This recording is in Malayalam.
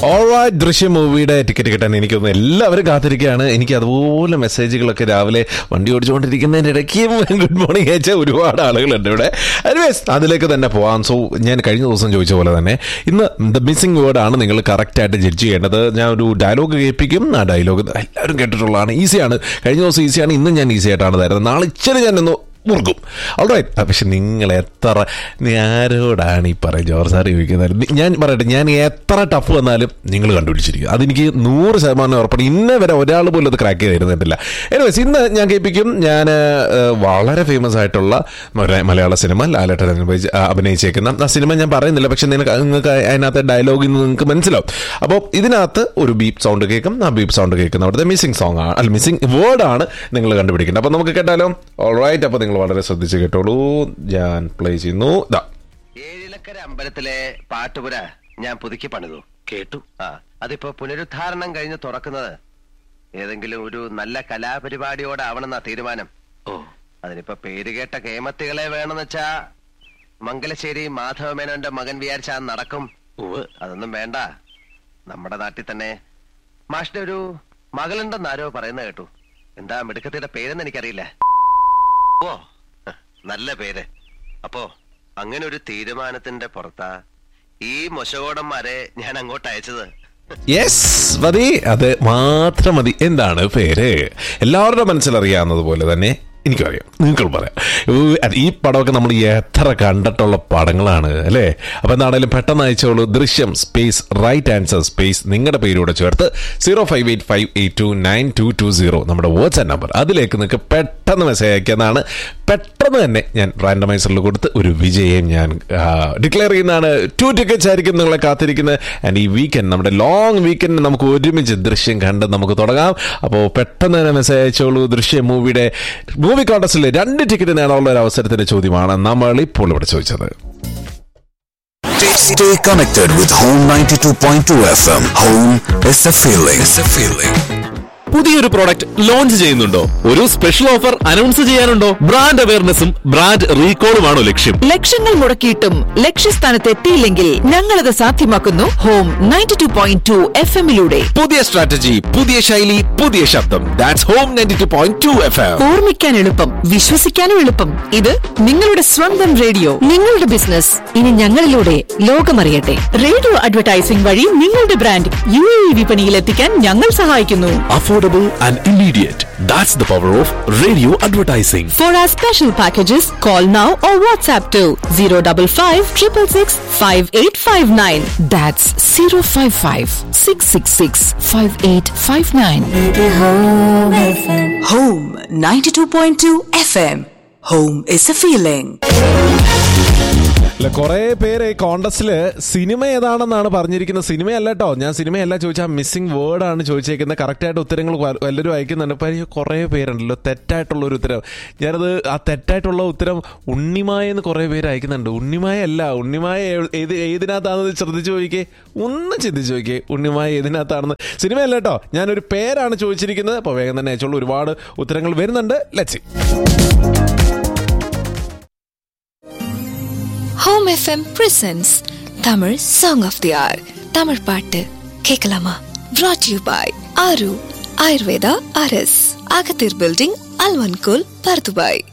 ഓൾറൈറ്റ്, ദൃശ്യം മൂവിയുടെ ടിക്കറ്റ് കിട്ടാൻ എനിക്കൊന്ന് എല്ലാവരും കാത്തിരിക്കുകയാണ്. എനിക്ക് അതുപോലെ മെസ്സേജുകളൊക്കെ രാവിലെ വണ്ടി ഓടിച്ചുകൊണ്ടിരിക്കുന്നതിൻ്റെ ഇടയ്ക്കും ഗുഡ് മോർണിംഗ് അയച്ച ഒരുപാട് ആളുകളുണ്ട് ഇവിടെ. എനിവേസ്, അതിലേക്ക് തന്നെ പോവാം. സോ ഞാൻ കഴിഞ്ഞ ദിവസം ചോദിച്ച പോലെ തന്നെ ഇന്ന് ദ മിസ്സിംഗ് വേർഡാണ് നിങ്ങൾ കറക്റ്റായിട്ട് ജഡ്ജ് ചെയ്യേണ്ടത്. ഞാൻ ഒരു ഡയലോഗ് കേൾപ്പിക്കും. ആ ഡയലോഗ് എല്ലാവരും കേട്ടിട്ടുള്ളതാണ്. ഈസിയാണ്. കഴിഞ്ഞ ദിവസം ഈസിയാണ്, ഇന്നും ഞാൻ ഈസി ആയിട്ടാണ് തരുന്നത്. നാളെ ഇച്ചിരി ഞാനൊന്ന് മുറുക്കും. ഓൾറൈറ്റ്. പക്ഷെ നിങ്ങൾ എത്ര ആരോടാണ് ഈ പറയും ജോർജ് സാർ ചോദിക്കുന്നത്? ഞാൻ പറയട്ടെ, ഞാൻ എത്ര ടഫ് വന്നാലും നിങ്ങൾ കണ്ടുപിടിച്ചിരിക്കും. അതെനിക്ക് 100% ഉറപ്പാണ്. ഇന്നേ വരെ ഒരാൾ പോലും അത് ക്രാക്ക് ചെയ്ത് തരുന്നിട്ടില്ല. എനിവേസ്, ഇന്ന് ഞാൻ കേൾപ്പിക്കും. ഞാൻ വളരെ ഫേമസ് ആയിട്ടുള്ള മലയാള സിനിമ ലാലേട്ടൻ അഭിനയിച്ചേക്കുന്ന ആ സിനിമ ഞാൻ പറയുന്നില്ല, പക്ഷെ നിങ്ങൾക്ക് അതിനകത്ത് ഡയലോഗിൽ നിന്ന് നിങ്ങൾക്ക് മനസ്സിലാവും. അപ്പോൾ ഇതിനകത്ത് ഒരു ബീപ്പ് സൗണ്ട് കേൾക്കും. ആ ബീപ്പ് സൗണ്ട് കേൾക്കുന്ന അവിടുത്തെ മിസ്സിംഗ് സോങ് ആണ്, അല്ല മിസ്സിംഗ് വേർഡാണ് നിങ്ങൾ കണ്ടുപിടിക്കേണ്ടത്. അപ്പോൾ നമുക്ക് കേട്ടാലോ? ഓൾറൈറ്റ്. അപ്പോൾ നിങ്ങൾ വളരെ ശ്രദ്ധിച്ച് കേട്ടോളൂ. ഞാൻ പ്ലേ ചെയ്യുന്നു. ഏഴിലക്കര അമ്പലത്തിലെ പാട്ടുപുര ഞാൻ പുതുക്കി പണിതു. കേട്ടു. അതിപ്പോ പുനരുദ്ധാരണം കഴിഞ്ഞ് തുറക്കുന്നത് ഏതെങ്കിലും ഒരു നല്ല കലാപരിപാടിയോടാവണമെന്നാ തീരുമാനം. അതിനിപ്പോ പേരുകേട്ട കേമത്തികളെ വേണമെന്ന് വെച്ചാ മംഗലശ്ശേരി മാധവമേനോന്റെ മകൻ വിചാരിച്ചാ നടക്കും. അതൊന്നും വേണ്ട. നമ്മുടെ നാട്ടിൽ തന്നെ മാഷിന്റെ ഒരു മകളുണ്ടെന്ന് ആരോ പറയുന്ന കേട്ടു. എന്താ മിടുക്കത്തിയുടെ പേരെന്ന് എനിക്കറിയില്ല. നല്ല പേര്. അപ്പോ അങ്ങനെ ഒരു തീരുമാനത്തിന്റെ പുറത്താ ഈ മൊശകോടന്മാരെ ഞാൻ അങ്ങോട്ട് അയച്ചത്. യെസ്, മതി. അത് മാത്രം മതി. എന്താണ് പേര്? എല്ലാവരുടെ മനസ്സിലറിയാവുന്നതുപോലെ തന്നെ എനിക്കറിയാം, നിങ്ങൾ പറയാം. ഈ പടമൊക്കെ നമ്മൾ എത്ര കണ്ടിട്ടുള്ള പടങ്ങളാണ് അല്ലേ? അപ്പം എന്താണേലും പെട്ടെന്ന് അയച്ചോളൂ. ദൃശ്യം സ്പേസ് റൈറ്റ് ആൻസർ സ്പേസ് നിങ്ങളുടെ പേരൂടെ ചേർത്ത് 0585829220 നമ്മുടെ വാട്സ്ആപ്പ് നമ്പർ. അതിലേക്ക് നിങ്ങൾക്ക് പെട്ടെന്ന് മെസ്സേജ് അയക്കുന്നതാണ്. പെട്ടെന്ന് തന്നെ ഞാൻ റാൻഡമൈസറിൽ കൊടുത്ത് ഒരു വിജയം ഞാൻ ഡിക്ലെയർ ചെയ്യുന്നതാണ്. 2 ടിക്കറ്റ്സ് ആയിരിക്കും നിങ്ങളെ കാത്തിരിക്കുന്നത്. ആൻഡ് ഈ വീക്കെൻഡ്, നമ്മുടെ ലോങ് വീക്കെൻഡ് നമുക്ക് ഒരുമിച്ച് ദൃശ്യം കണ്ട് നമുക്ക് തുടങ്ങാം. അപ്പോൾ പെട്ടെന്ന് തന്നെ മെസ്സേജ് അയച്ചോളൂ. ദൃശ്യം മൂവി കോൺടെസ്റ്റിലെ 2 ടിക്കറ്റ് നേടാനുള്ള ഒരു അവസരത്തിന്റെ ചോദ്യമാണ് നമ്മൾ ഇപ്പോൾ ഇവിടെ ചോദിച്ചത്. Stay connected with Home 92.2 FM. Home is a feeling. It's a feeling. പുതിയൊരു പ്രോഡക്റ്റ് ലോഞ്ച് ചെയ്യുന്നുണ്ടോ? ഒരു special offer announce ചെയ്യാനുണ്ടോ? Brand അവയർനെസ്സും brand റീകോളുമാണോ ലക്ഷ്യം? ലക്ഷങ്ങൾ മുടക്കിയിട്ടും ലക്ഷ്യസ്ഥാനത്ത് എത്തിയില്ലെങ്കിൽ ഞങ്ങളത് സാധ്യമാക്കുന്നു ഹോം 92.2 FM-ലൂടെ. പുതിയ സ്ട്രാറ്റജി, പുതിയ ശൈലി, പുതിയ ശബ്ദം. That's home 92.2 FM. ഓർമ്മിക്കാൻ എളുപ്പം, വിശ്വസിക്കാനും എളുപ്പം. ഇത് നിങ്ങളുടെ സ്വന്തം റേഡിയോ. നിങ്ങളുടെ ബിസിനസ് ഇനി ഞങ്ങളിലൂടെ ലോകമറിയട്ടെ. റേഡിയോ അഡ്വർടൈസിംഗ് വഴി നിങ്ങളുടെ ബ്രാൻഡ് UAE വിപണിയിൽ എത്തിക്കാൻ ഞങ്ങൾ സഹായിക്കുന്നു. Affordable and immediate. That's the power of radio advertising. For our special packages, call now or WhatsApp to 055-666-5859. That's 055-666-5859. Home 92.2 FM. Home is a feeling. കുറെ പേര് ഈ കോൺടെസ്റ്റില് സിനിമ ഏതാണെന്നാണ് പറഞ്ഞിരിക്കുന്നത്. സിനിമയല്ല കേട്ടോ, ഞാൻ സിനിമയല്ല ചോദിച്ചാൽ മിസ്സിംഗ് വേർഡാണ് ചോദിച്ചേക്കുന്നത്. കറക്റ്റായിട്ട് ഉത്തരങ്ങൾ എല്ലാവരും അയക്കുന്നുണ്ട്. ഇപ്പം കുറേ പേരുണ്ടല്ലോ തെറ്റായിട്ടുള്ളൊരു ഉത്തരം. ഞാനത് ആ തെറ്റായിട്ടുള്ള ഉത്തരം ഉണ്ണിമായെന്ന് കുറേ പേര് അയക്കുന്നുണ്ട്. ഉണ്ണിമായ അല്ല. ഉണ്ണിമായ ഏതിനകത്താണെന്ന് ശ്രദ്ധിച്ചു നോക്കിയേ, ഒന്ന് ചിന്തിച്ചു നോക്കിയേ. ഉണ്ണിമായ ഏതിനകത്താണെന്ന്. സിനിമയല്ല കേട്ടോ, ഞാനൊരു പേരാണ് ചോദിച്ചിരിക്കുന്നത്. അപ്പോൾ വേഗം തന്നെ അയച്ചോളൂ. ഒരുപാട് ഉത്തരങ്ങൾ വരുന്നുണ്ട്. Let's see. Home FM presents Tamil Song of the Hour. Tamil பாட்டு கேட்கலாமா? Brought to you by Aru Ayurveda RS, Agathir Building, Alvankul, Pardubai.